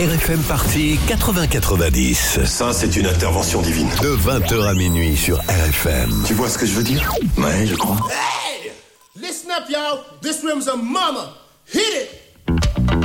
RFM Party 80-90. Ça, c'est une intervention divine. De 20h à minuit sur RFM. Tu vois ce que je veux dire? Ouais, je crois. Hey! Listen up, y'all. This room's a mama. Hit it!